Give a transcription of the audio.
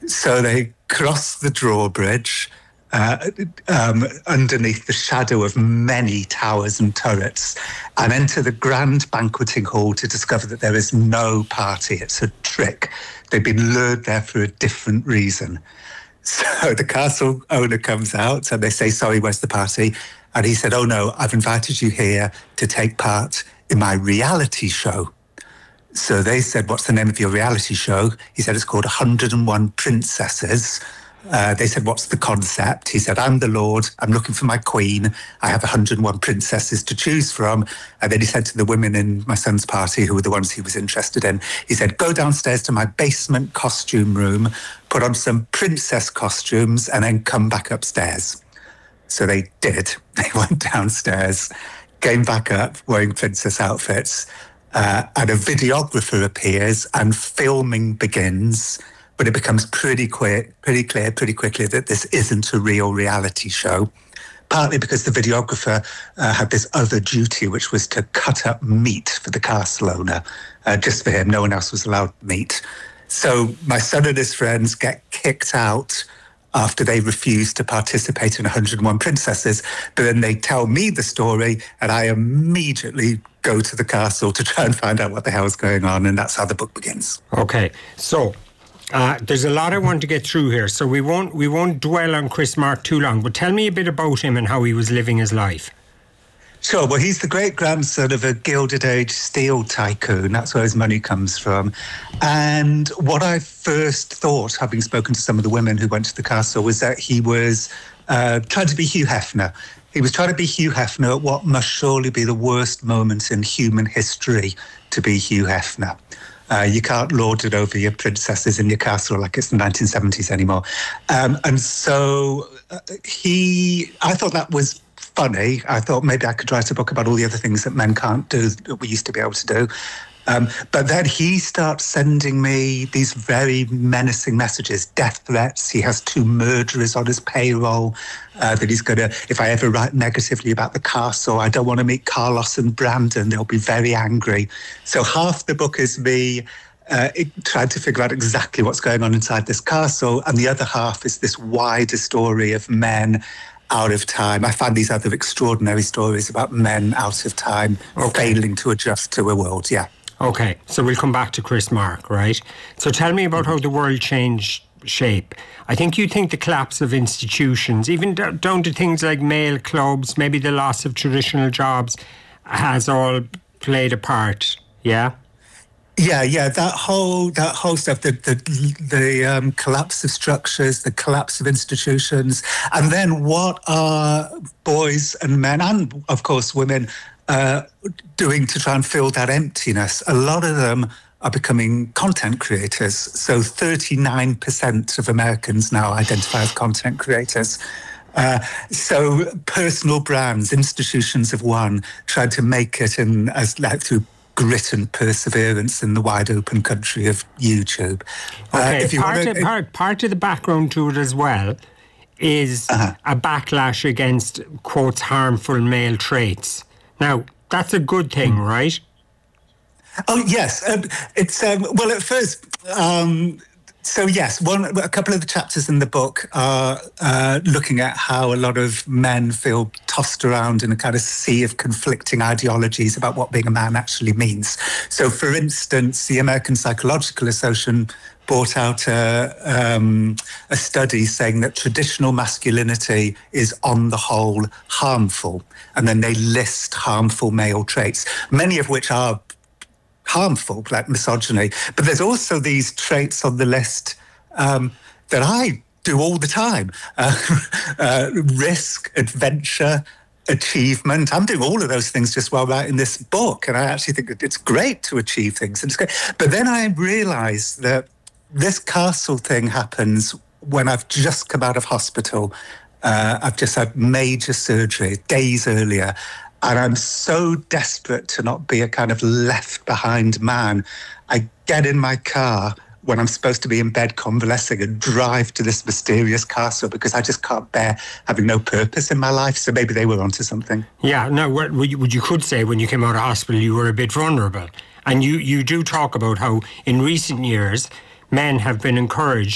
So they cross the drawbridge underneath the shadow of many towers and turrets and enter the grand banqueting hall to discover that there is no party. It's a trick. They've been lured there for a different reason. So the castle owner comes out and they say, sorry, where's the party? And he said, oh no, I've invited you here to take part in my reality show. So they said, what's the name of your reality show? He said, it's called 101 Princesses. They said, what's the concept? He said, I'm the Lord. I'm looking for my queen. I have 101 princesses to choose from. And then he said to the women in my son's party, who were the ones he was interested in, he said, go downstairs to my basement costume room, put on some princess costumes, and then come back upstairs. So they did. They went downstairs, came back up wearing princess outfits, and a videographer appears and filming begins. But it becomes pretty clear pretty quickly that this isn't a real reality show, partly because the videographer had this other duty, which was to cut up meat for the castle owner, just for him. No one else was allowed meat. So my son and his friends get kicked out after they refuse to participate in 101 Princesses, but then they tell me the story, and I immediately go to the castle to try and find out what the hell is going on, and that's how the book begins. Okay, so there's a lot I want to get through here, so we won't dwell on Chris Mark too long, but tell me a bit about him and how he was living his life. Sure. Well, he's the great-grandson of a Gilded Age steel tycoon. That's where his money comes from. And what I first thought, having spoken to some of the women who went to the castle, was that he was trying to be Hugh Hefner. He was trying to be Hugh Hefner at what must surely be the worst moment in human history to be Hugh Hefner. You can't lord it over your princesses in your castle like it's the 1970s anymore. And so I thought that was funny. I thought maybe I could write a book about all the other things that men can't do that we used to be able to do. But then he starts sending me these very menacing messages, death threats. He has 2 murderers on his payroll that he's going to, if I ever write negatively about the castle, I don't want to meet Carlos and Brandon. They'll be very angry. So half the book is me trying to figure out exactly what's going on inside this castle, and the other half is this wider story of men out of time. I find these other extraordinary stories about men out of time, failing to adjust to a world, yeah. Okay, so we'll come back to Chris Mark, right? So tell me about how the world changed shape. I think you think the collapse of institutions, even down to things like male clubs, maybe the loss of traditional jobs, has all played a part, yeah? Yeah, that whole stuff, the collapse of structures, the collapse of institutions, and then what are boys and men, and of course women, doing to try and fill that emptiness. A lot of them are becoming content creators. So 39% of Americans now identify as content creators. So personal brands, institutions have won, tried to make it through grit and perseverance in the wide open country of YouTube. Part of the background to it as well is a backlash against, quotes, harmful male traits. Now, that's a good thing, right? Oh, yes. It's well, at first, so yes, a couple of the chapters in the book are looking at how a lot of men feel tossed around in a kind of sea of conflicting ideologies about what being a man actually means. So, for instance, the American Psychological Association brought out a study saying that traditional masculinity is, on the whole, harmful. And then they list harmful male traits, many of which are harmful, like misogyny. But there's also these traits on the list that I do all the time. Risk, adventure, achievement. I'm doing all of those things just while writing this book. And I actually think that it's great to achieve things. And it's great. But then I realised that this castle thing happens when I've just come out of hospital. I've just had major surgery days earlier, and I'm so desperate to not be a kind of left behind man. I get in my car when I'm supposed to be in bed convalescing and drive to this mysterious castle because I just can't bear having no purpose in my life. So maybe they were onto something. Yeah, no, what you could say when you came out of hospital, you were a bit vulnerable. And you do talk about how in recent years, men have been encouraged